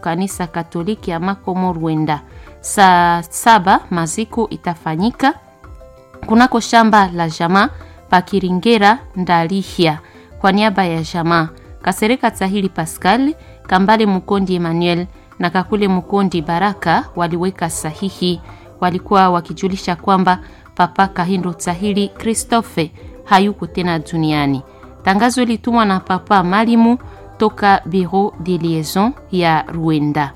kanisa Katoliki ya Makomo Rwenda. Saa 7 maziko itafanyika kunako shamba la jamaa Pakiringera Ndalihia. Kwa niaba ya jamaa Kasereka Tsahili Pascal, Kambale Mukondi Emmanuel na Kakule Mukondi Baraka waliweka sahihi. Walikuwa wakijulisha kwamba Papa Kahindo Tsahili Christophe hayuko tena duniani. Tangazo litumwa na Papa Malimu toka Bureau de Liaison ya Rwanda.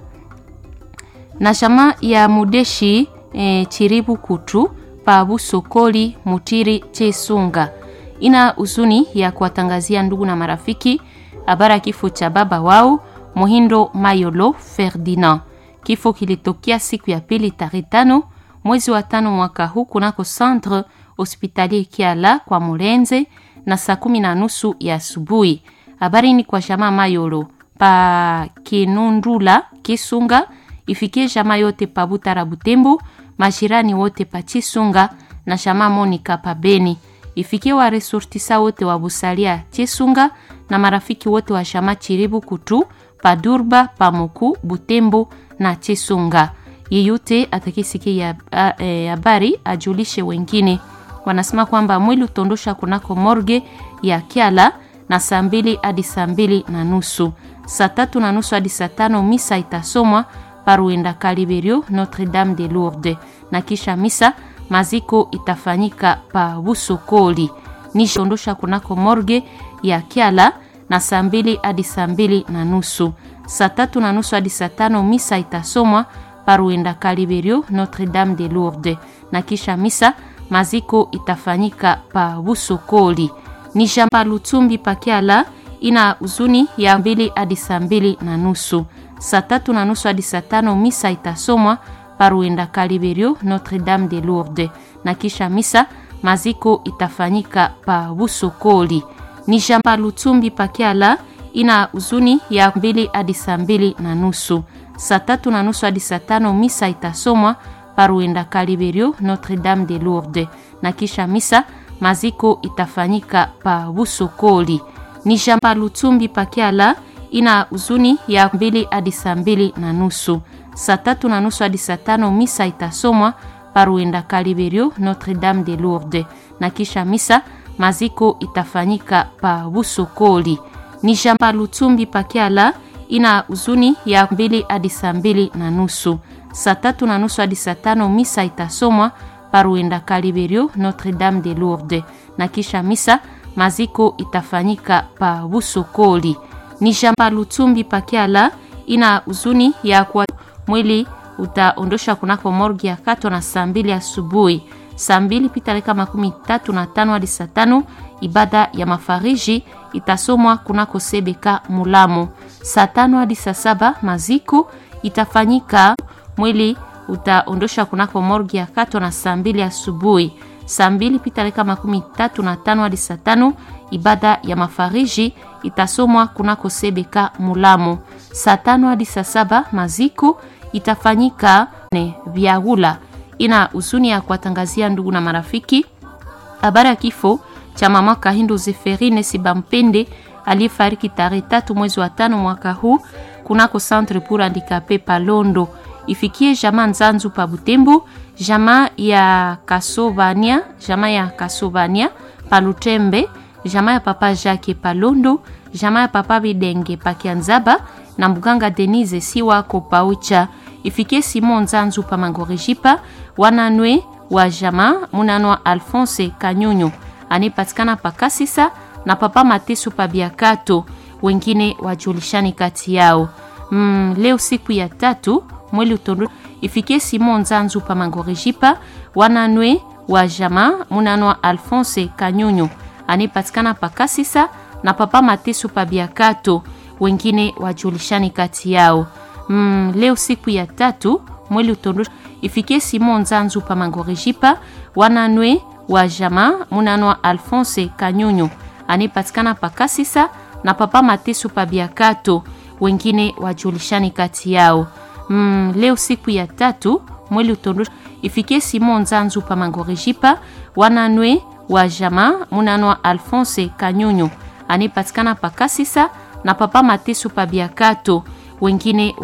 Na jamaa ya Mudeshi Chiribu Kutu pa Busokoli Mutiri Chesunga ina uzuni ya kuwatangazia ndugu na marafiki habari kifo cha baba wao Muhindo Mayolo Ferdinand. Kifo kilitokea siku ya pili tarehe 5 mwezi wa 5 mwaka huu kunako Centre Hospitalier Kiala kwa Mulenze na saa 10:30 ya asubuhi. Habari ni kwa jamaa Mayolo pa Kinundula Kisunga, ifikie jamaa yote pa Butara Butembo, majirani wote pa Chisunga na jamaa Monica pa Beni. Ifikie wa resortisa wote wa Busalia Chisunga na marafiki wote wa jamaa Chiribu Kutu pa Durba, pa Moku, Butembo na Chisunga. Yeyote atakisikia habari ajulishe wengine. Wanasema kwamba mwili utondosha kunako morgue ya Kiala na saa 2 hadi saa 2:30. Saa 3:30 hadi saa 5 misa itasomwa Paruenda Kaliberio Notre Dame de Lourdes, na kisha misa maziko itafanyika pa Busokoli. Nisha ondosha kunako morgue ya Kiala na saa 2 hadi saa 2:30. Saa 3:30 hadi saa 5 misa itasomwa Paruenda Kaliberio Notre Dame de Lourdes, na kisha misa maziko itafanyika pa Busokoli. Ni shamba Lutumbi Pakiala ina uzuni ya 2 hadi saa 2:30. Saa 3:30 hadi saa 5 misa itasomwa Paruenda Kaliberio Notre Dame de Lourdes, na kisha misa maziko itafanyika pa Busokoli. Ni shamba Lutumbi Pakiala ina uzuni ya 2 hadi saa 2:30. Saa 3:30 hadi saa 5 misa itasomwa Paruenda Kaliberio Notre Dame de Lourdes, na kisha misa maziko itafanyika pa Busokoli. Ni shamba Lutumbi Pakiala ina uzuni ya 2 hadi saa 2:30. Saa 3:30 hadi saa 5 misa itasomwa Paruenda Kaliberio Notre Dame de Lourdes, na kisha misa maziko itafanyika pa Busokoli. Ni shamba Lutumbi Pakiala ina uzuni ya 2 hadi saa 2:30. Saa 3:30 hadi saa 5 misa itasomwa Paruenda Kaliberio Notre Dame de Lourdes, na kisha misa maziko itafanyika pa Busokoli. Ni shamba Lutumbi Pakiala ina uzuni ya kwa mwili utaondosha kunako morgue ya Kato na saa 2 asubuhi. Saa 2 pita dakika 35 hadi saa 5 ibada ya mafariji itasomwa kunako Sebeka Mulamo. Saa 5 hadi saa 7 maziko itafanyika. Mwili utaondosha kunako morgue ya Kato na saa 2 asubuhi. Saa 2 pita dakika 35 hadi saa 5 ibada ya mafariji itasomwa kunako Sebeka Mulamo. Saa 5 hadi saa 7 maziko itafanyika Viagula. Ina uzuni ya kuwatangazia ndugu na marafiki habari ya kifo cha mama Kahindo Zeferine Sibampende aliyefariki tarehe 3 mwezi wa 5 mwaka huu kunako Centre pour Handicapés Palondo. Ifikie jamaa Nzanzu pa Butembo, jamaa ya Kasobania Palutembe, jamaa ya papa Jacques Palondo, jamaa ya papa Bidenge Pakianzaba na mganga Denise Siwako Paucha. Ifikie Simon Nzanzu pa Mangorejipa, wananwe wa jamaa Munanwa Alphonse Kanyunyu anipatikana pa Kasisa na papa Matesu pa Biakato, wengine wajulishani kati yao. Leo siku ya 3 mwili utondo. Ifikie Simon Nzanzu pa Mangorejipa, wananwe wa jamaa Munanwa Alphonse Kanyunyu anipatikana pa Kasisa na papa Matesu pa Biakato, wengine wajulishani kati yao. Leo siku ya 3 mwili utondo. Ifikie Simon Nzanzu pa Mangorejipa, wananwe wa jamaa Munanwa Alphonse Kanyunyu anipatikana pa Kasisa na papa Matesu pa Biakato, wengine wajulishani kati yao. Leo siku ya 3 mwili utondo. Ifikie Simon Nzanzu pa Mangorejipa, wananwe wa jamaa Munanwa Alphonse Kanyunyu anipatikana pa Kasisa na papa Matesu pa Biakato, wengine